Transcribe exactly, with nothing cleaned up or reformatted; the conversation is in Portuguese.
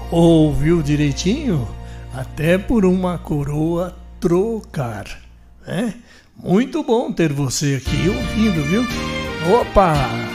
Ouviu direitinho? Até por uma coroa trocar, né? Muito bom ter você aqui ouvindo, viu? Opa!